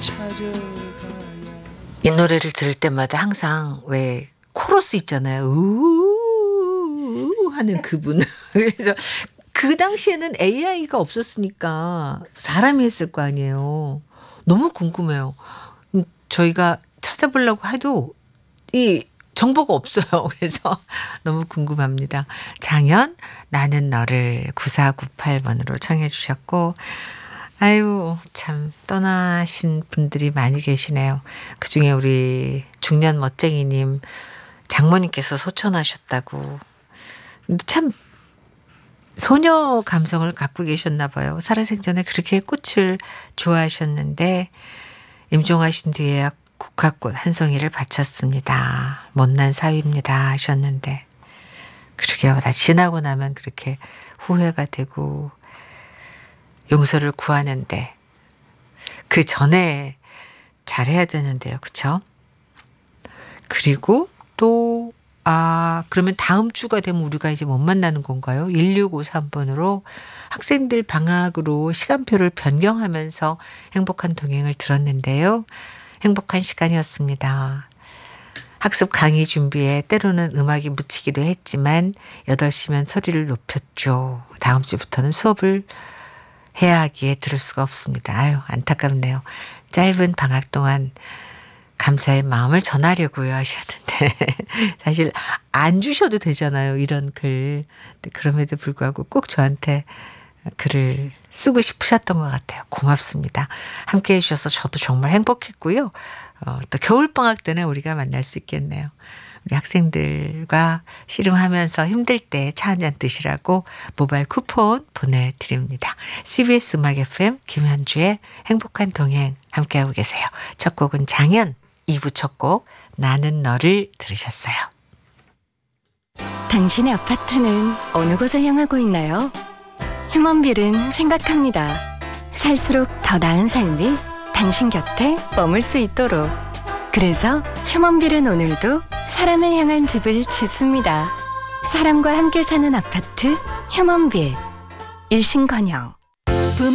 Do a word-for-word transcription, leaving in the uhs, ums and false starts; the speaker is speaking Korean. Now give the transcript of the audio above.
이 노래를 들을 때마다 항상 왜 코러스 있잖아요. 우우우우 하는 그분. 그래서 그 당시에는 에이아이가 없었으니까 사람이 했을 거 아니에요. 너무 궁금해요. 음 저희가 찾아보려고 해도 이 정보가 없어요. 그래서 너무 궁금합니다. 장현 나는 너를 구사구팔 번으로 청해 주셨고 아유 참 떠나신 분들이 많이 계시네요. 그중에 우리 중년 멋쟁이님 장모님께서 소천하셨다고. 근데 참 소녀 감성을 갖고 계셨나 봐요. 살아생전에 그렇게 꽃을 좋아하셨는데 임종하신 뒤에야 국화꽃 한 송이를 바쳤습니다. 못난 사위입니다 하셨는데 그러게요. 다 지나고 나면 그렇게 후회가 되고 용서를 구하는데 그 전에 잘해야 되는데요. 그렇죠? 그리고 또 아 그러면 다음 주가 되면 우리가 이제 못 만나는 건가요? 일육오삼 번으로 학생들 방학으로 시간표를 변경하면서 행복한 동행을 들었는데요. 행복한 시간이었습니다. 학습 강의 준비에 때로는 음악이 묻히기도 했지만 여덟 시면 소리를 높였죠. 다음 주부터는 수업을 해야 하기에 들을 수가 없습니다. 아유 안타깝네요. 짧은 방학 동안 감사의 마음을 전하려고요 하셨는데 사실 안 주셔도 되잖아요. 이런 글. 그럼에도 불구하고 꼭 저한테 글을 쓰고 싶으셨던 것 같아요. 고맙습니다. 함께해 주셔서 저도 정말 행복했고요. 어, 또 겨울방학 때는 우리가 만날 수 있겠네요. 우리 학생들과 씨름하면서 힘들 때 차 한잔 드시라고 모바일 쿠폰 보내드립니다. 씨비에스 음악 에프엠 김현주의 행복한 동행 함께하고 계세요. 첫 곡은 장현, 이 부 첫 곡 나는 너를 들으셨어요. 당신의 아파트는 어느 곳을 향하고 있나요? 휴먼빌은 생각합니다. 살수록 더 나은 삶이 당신 곁에 머물 수 있도록. 그래서 휴먼빌은 오늘도 사람을 향한 집을 짓습니다. 사람과 함께 사는 아파트 휴먼빌. 일신건영